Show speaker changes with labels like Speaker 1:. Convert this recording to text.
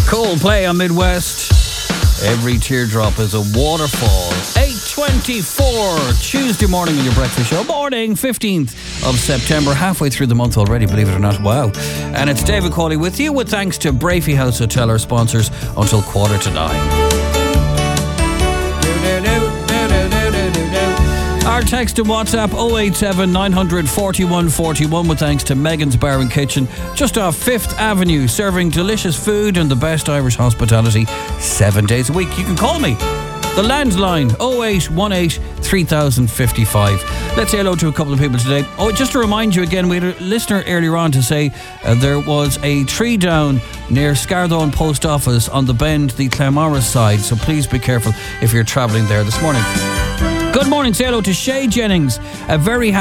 Speaker 1: Coldplay on Midwest. Every teardrop is a waterfall. 8:24 Tuesday morning in your breakfast show. Morning, 15th of September. Halfway through the month already, believe it or not. Wow. And it's David Cawley with you, with thanks to Brafey House Hotel, our sponsors, until 8:45. Our text and WhatsApp 087 900 41 41, with thanks to Megan's Bar and Kitchen, just off 5th Avenue, serving delicious food and the best Irish hospitality 7 days a week. You can call me. The landline 0818 3055. Let's say hello to a couple of people today. Oh, just to remind you again, we had a listener earlier on to say there was a tree down near Scarthorne Post Office on the Bend, the Clamorris side, so please be careful if you're travelling there this morning. Good morning, say hello to Shay Jennings, a very